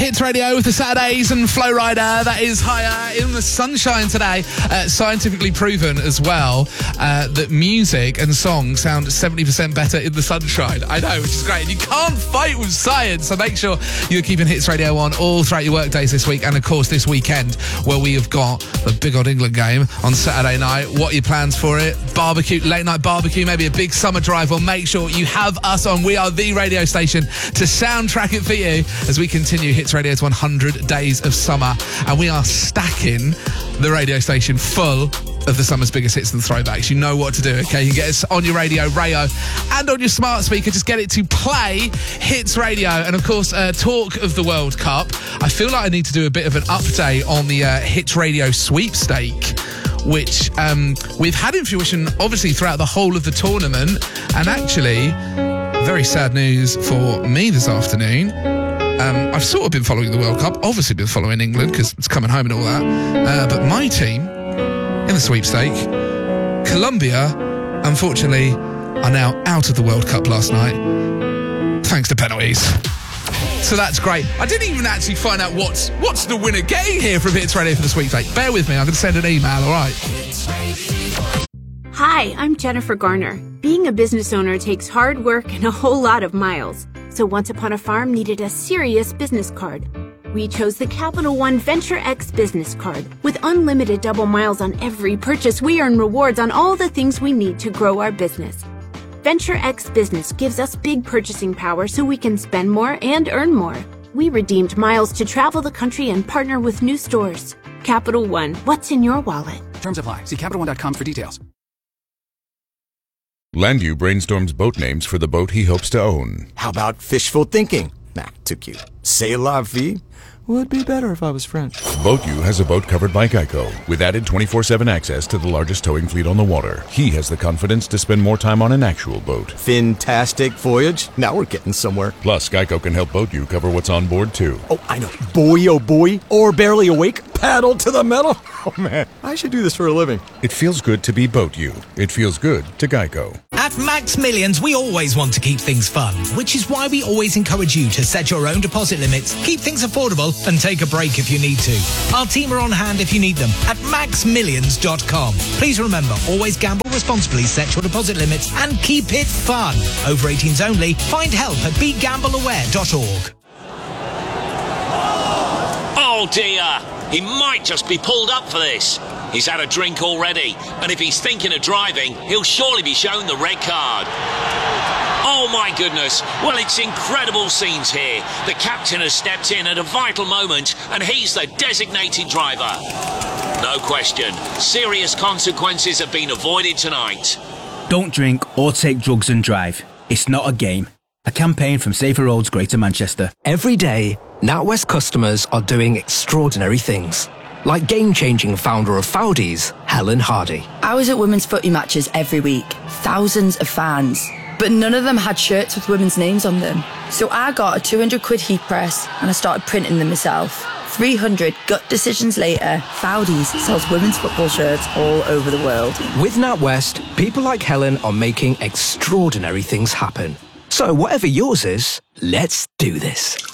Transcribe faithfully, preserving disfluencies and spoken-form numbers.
Hits Radio with the Saturdays and Flow Rider. That is higher in the sunshine today. Uh, scientifically proven as well uh, that music and songs sound seventy percent better in the sunshine. I know, which is great. You can't fight with science, so make sure you're keeping Hits Radio on all throughout your work days this week, and of course this weekend where we have got the big old England game on Saturday night. What are your plans for it? Barbecue, late night barbecue, maybe a big summer drive. Well, make sure you have us on. We are the radio station to soundtrack it for you as we continue Hits Radio's one hundred days of summer, and we are stacking the radio station full of the summer's biggest hits and throwbacks. You know what to do, okay? You can get us on your radio, Rayo, and on your smart speaker. Just get it to play Hits Radio. And of course, uh, talk of the World Cup. I feel like I need to do a bit of an update on the uh, Hits Radio sweepstake, which um, we've had in fruition, obviously, throughout the whole of the tournament. And actually, very sad news for me this afternoon. Um, I've sort of been following the World Cup, obviously been following England because it's coming home and all that. Uh, but my team in the sweepstake, Colombia, unfortunately, are now out of the World Cup last night, thanks to penalties. So that's great. I didn't even actually find out what's what's the winner getting here from Hits Radio for the sweepstake. Bear with me, I'm going to send an email, all right? Hi, I'm Jennifer Garner. Being a business owner takes hard work and a whole lot of miles. So Once Upon a Farm needed a serious business card. We chose the Capital One Venture X business card. With unlimited double miles on every purchase, we earn rewards on all the things we need to grow our business. Venture X Business gives us big purchasing power so we can spend more and earn more. We redeemed miles to travel the country and partner with new stores. Capital One, what's in your wallet? Terms apply. See Capital One dot com for details. Landu brainstorms boat names for the boat he hopes to own. How about fishful thinking? Nah, too cute. C'est la vie? Would be better if I was French. BoatU has a boat covered by Geico, with added twenty-four seven access to the largest towing fleet on the water. He has the confidence to spend more time on an actual boat. Fantastic voyage. Now we're getting somewhere. Plus, Geico can help BoatU cover what's on board, too. Oh, I know. Boy, oh boy. Or barely awake. Paddle to the metal. Oh, man. I should do this for a living. It feels good to be BoatU. It feels good to Geico. At Max Millions, we always want to keep things fun, which is why we always encourage you to set your own deposit limits, keep things affordable, and take a break if you need to. Our team are on hand if you need them at max millions dot com. Please remember, always gamble responsibly, set your deposit limits, and keep it fun. Over eighteens only. Find help at be gamble aware dot org. Oh dear, he might just be pulled up for this. He's had a drink already, and if he's thinking of driving, he'll surely be shown the red card. Oh my goodness, well, it's incredible scenes here. The captain has stepped in at a vital moment, and he's the designated driver. No question, serious consequences have been avoided tonight. Don't drink or take drugs and drive. It's not a game. A campaign from Safer Roads Greater Manchester. Every day, NatWest customers are doing extraordinary things. Like game-changing founder of Foudies, Helen Hardy. I was at women's footy matches every week. Thousands of fans. But none of them had shirts with women's names on them. So I got a two hundred quid heat press and I started printing them myself. three hundred gut decisions later, Foudies sells women's football shirts all over the world. With NatWest, people like Helen are making extraordinary things happen. So whatever yours is, let's do this.